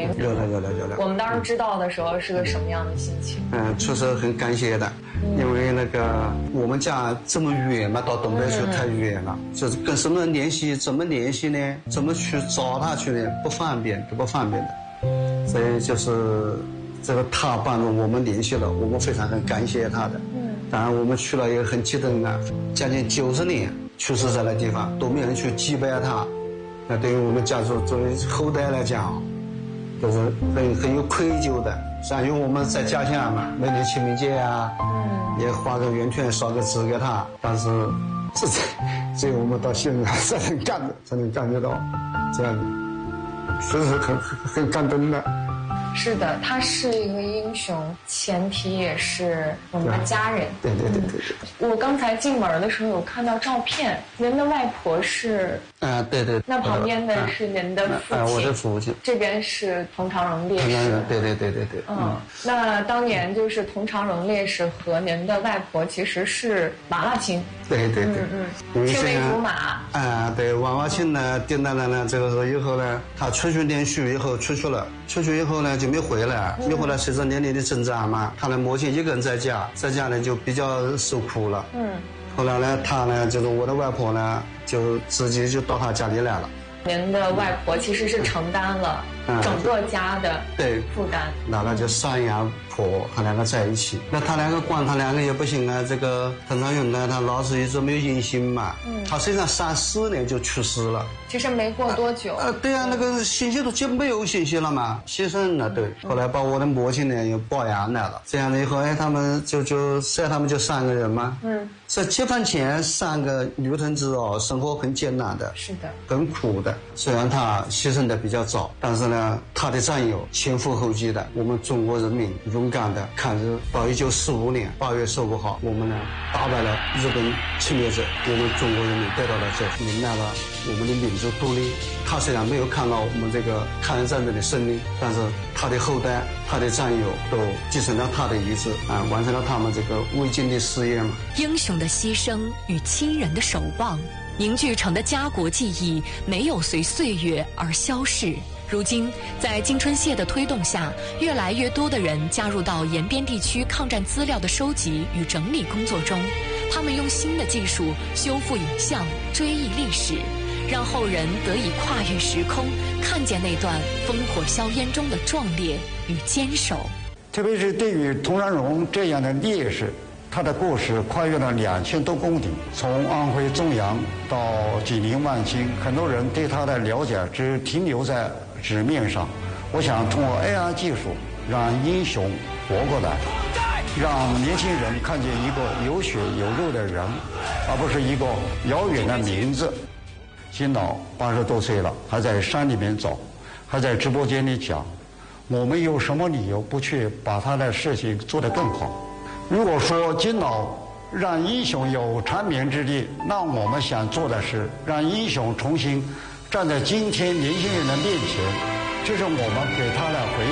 没有？ 有了。 我们当时知道的时候是个什么样的心情？ 确实很感谢的，因为那个我们家这么远嘛，到东北去太远了，就是跟什么人联系，怎么联系呢？怎么去找他去呢？不方便的。所以就是这个他帮助我们联系了，我们非常很感谢他的。当然我们去了也很激动啊，将近90年去世在那地方，都没有人去祭拜他。那对于我们家族作为后代来讲，都是很有愧疚的。虽然因为我们在家乡嘛，每年清明节啊，也画个圆圈，烧个纸给他，但是只有我们到现在才能感觉到这样的，确实很感动的。 是的，他是一个英雄，前提也是我们的家人。 对。 我刚才进门的时候有看到照片，您的外婆是？ 对。 那旁边的是您的父亲？ 我的父亲。这边是佟长荣烈士。 对。 那当年就是佟长荣烈士和您的外婆其实是麻辣亲。 对。 青梅竹马。 对，娃娃亲呢，订单了呢，这个时候以后呢，他春训连续以后出去了，出去以后呢就没回来，没回来，随着年龄的增长嘛，他的母亲一个人在家呢就比较受苦了。后来呢，他呢就是我的外婆呢，就自己就到他家里来了。 您的外婆其实是承担了整个家的负担。 那就赡养婆，他两个在一起。那他两个也不行啊。这个佟长荣呢，他老是一直没有音信嘛。他实际上34年就去世了。 其实没过多久。 对啊，那个信息都基本没有信息了嘛，牺牲了。对。后来把我的母亲呢又抱养来了。这样的以后，他们就3个人嘛。在解放前3个女同志生活很艰难的。 是的。很苦的。虽然他牺牲的比较早，但是呢，他的战友前赴后继的，我们中国人民勇敢的抗日。到1945年8月15号，我们呢打败了日本侵略者，我们中国人民得到了迎来了我们的民族独立。他虽然没有看到我们这个抗日战争的胜利，但是他的后代、他的战友都继承了他的遗志完成了他们这个未尽的事业嘛。 英雄的牺牲与亲人的守望，凝聚成的家国记忆没有随岁月而消逝。如今，在金春谢的推动下，越来越多的人加入到延边地区抗战资料的收集与整理工作中。他们用新的技术修复影像，追忆历史，让后人得以跨越时空，看见那段烽火硝烟中的壮烈与坚守。 特别是对于佟长荣这样的烈士，他的故事跨越了2000多公里，从安徽枞阳到吉林万兴，很多人对他的了解只停留在纸面上。我想通过 AR 技术，让英雄活过来，让年轻人看见一个有血有肉的人，而不是一个遥远的名字。金老80多岁了，还在山里面走，还在直播间里讲，我们有什么理由不去把他的事情做得更好？如果说金老让英雄有长眠之地，那我们想做的是让英雄重新站在今天年轻人的面前，这是我们给他的回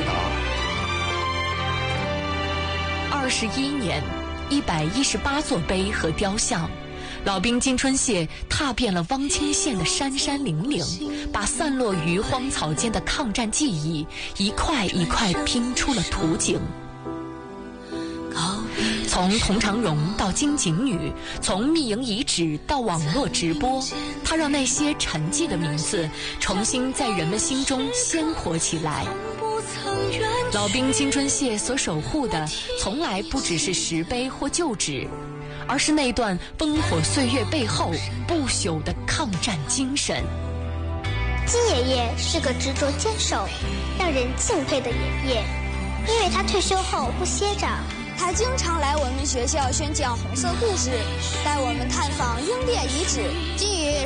答。21年，118座碑和雕像，老兵金春谢踏遍了汪清县的山山岭岭，把散落于荒草间的抗战记忆一块一块拼出了图景。从佟长荣到金井女，从密营遗址到网络直播，他让那些沉寂的名字重新在人们心中鲜活起来。老兵金春谢所守护的，从来不只是石碑或旧址，而是那段烽火岁月背后不朽的抗战精神。 金爷爷是个执着坚守、让人敬佩的爷爷，因为他退休后不歇着。 他经常来我们学校宣讲红色故事，带我们探访英烈遗址。基于